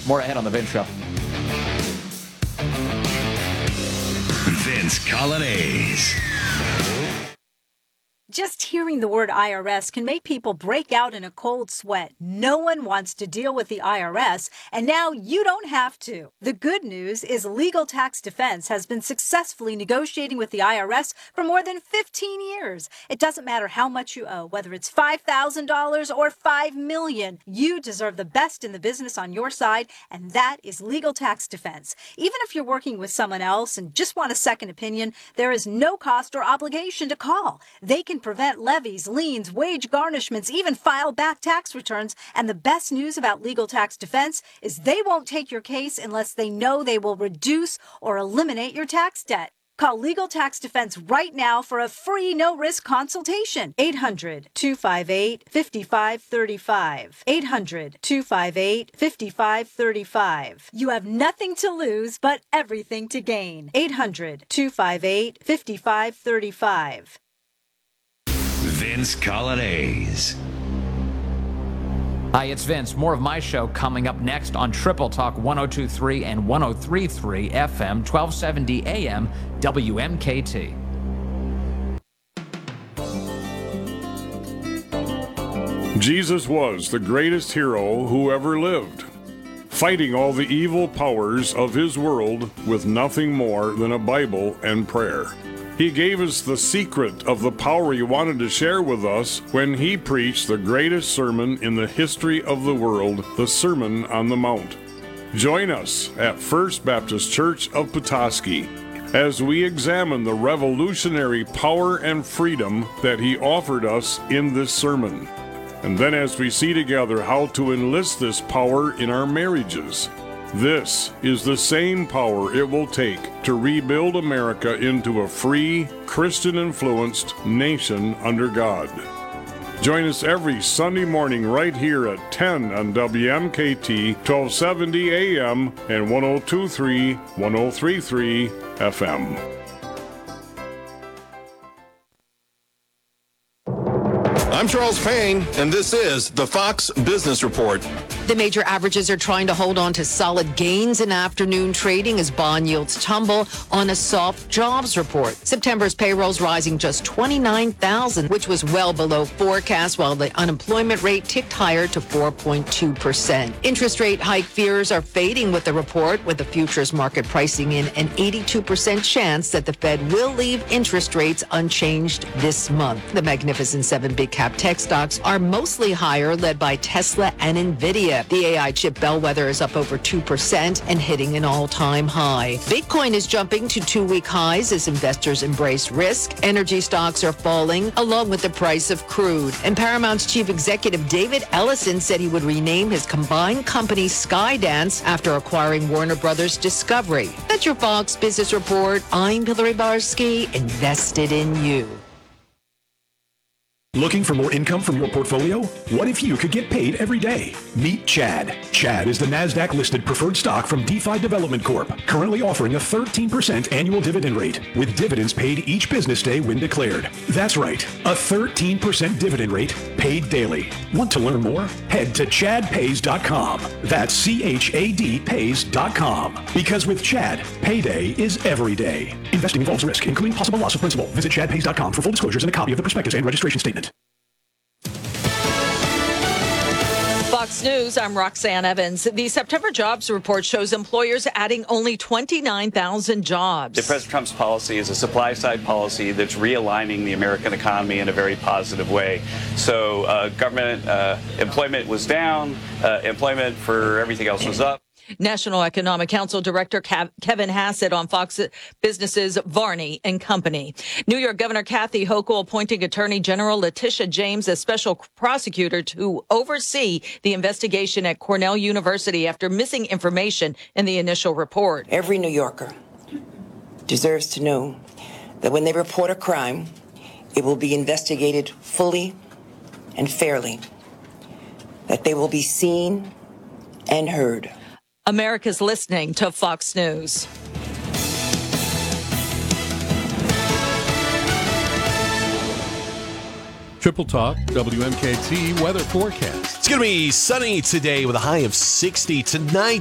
More ahead on The Vince Show. Vince Coglianese. Just hearing the word IRS can make people break out in a cold sweat. No one wants to deal with the IRS, and now you don't have to. The good news is Legal Tax Defense has been successfully negotiating with the IRS for more than 15 years. It doesn't matter how much you owe, whether it's $5,000 or $5 million. You deserve the best in the business on your side, and that is Legal Tax Defense. Even if you're working with someone else and just want a second opinion, there is no cost or obligation to call. They can prevent levies, liens, wage garnishments, even file back tax returns. And the best news about Legal Tax Defense is they won't take your case unless they know they will reduce or eliminate your tax debt. Call Legal Tax Defense right now for a free no-risk consultation. 800-258-5535. 800-258-5535. You have nothing to lose but everything to gain. 800-258-5535. Vince Coglianese. Hi, it's Vince. More of my show coming up next on Triple Talk 102.3 and 103.3 FM, 1270 AM, WMKT. Jesus was the greatest hero who ever lived, fighting all the evil powers of his world with nothing more than a Bible and prayer. He gave us the secret of the power he wanted to share with us when he preached the greatest sermon in the history of the world, the Sermon on the Mount. Join us at First Baptist Church of Petoskey as we examine the revolutionary power and freedom that he offered us in this sermon. And then as we see together how to enlist this power in our marriages. This is the same power it will take to rebuild America into a free, Christian-influenced nation under God. Join us every Sunday morning right here at 10 on WMKT, 1270 AM and 102.3, 103.3 FM. I'm Charles Payne, and this is the Fox Business Report. The major averages are trying to hold on to solid gains in afternoon trading as bond yields tumble on a soft jobs report. September's payrolls rising just 29,000, which was well below forecast, while the unemployment rate ticked higher to 4.2%. Interest rate hike fears are fading with the report, with the futures market pricing in an 82% chance that the Fed will leave interest rates unchanged this month. The Magnificent Seven big cap tech stocks are mostly higher, led by Tesla and Nvidia. The AI chip bellwether is up over 2% and hitting an all-time high. Bitcoin is jumping to two-week highs as investors embrace risk. Energy stocks are falling, along with the price of crude. And Paramount's chief executive David Ellison said he would rename his combined company Skydance after acquiring Warner Brothers Discovery. That's your Fox Business Report. I'm Hillary Barsky, invested in you. Looking for more income from your portfolio? What if you could get paid every day? Meet Chad. Chad is the NASDAQ-listed preferred stock from DeFi Development Corp., currently offering a 13% annual dividend rate, with dividends paid each business day when declared. That's right, a 13% dividend rate paid daily. Want to learn more? Head to chadpays.com. That's CHAD-Pays.com. Because with Chad, payday is every day. Investing involves risk, including possible loss of principal. Visit chadpays.com for full disclosures and a copy of the prospectus and registration statement. Fox News, I'm Roxanne Evans. The September jobs report shows employers adding only 29,000 jobs. President Trump's policy is a supply-side policy that's realigning the American economy in a very positive way. So government employment was down, employment for everything else was up. National Economic Council Director Kevin Hassett on Fox Business's Varney and Company. New York Governor Kathy Hochul appointing Attorney General Letitia James as special prosecutor to oversee the investigation at Cornell University after missing information in the initial report. Every New Yorker deserves to know that when they report a crime, it will be investigated fully and fairly, that they will be seen and heard. America's listening to Fox News. Triple Talk, WMKT weather forecast. It's going to be sunny today with a high of 60 tonight.